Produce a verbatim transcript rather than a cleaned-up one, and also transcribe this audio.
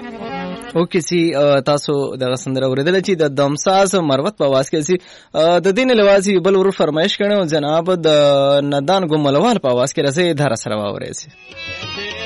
او کسی تاسو د سندره اوریدل چې د دمساز مروت په आवाज کې سي د دین لوازي بل ور فرمایش کړو جناب د ندان ګملوال په आवाज کې رسې دھر سره واوري سي.